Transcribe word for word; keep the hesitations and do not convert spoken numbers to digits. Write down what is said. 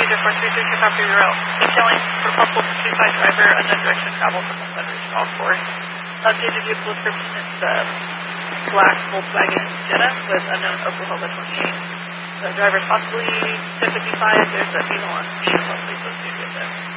user four three three six after your route. Detailing for possible pursuit by driver, unknown direction travel from the center to golf course. Updated vehicle description is the black Volkswagen Jetta with unknown Oklahoma twenty-eight. The driver's possibly ten fifty-five. There's a female on scene, mostly associated with this.